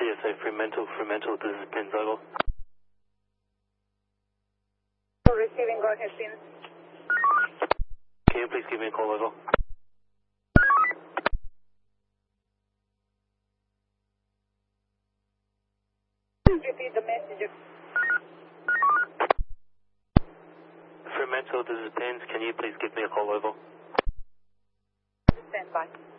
CSA Fremantle, this is Pins over. Receiving, go ahead, Pins. Can you please give me a call over? Repeat the message. Fremantle, this is Pins. Can you please give me a call over? Stand by.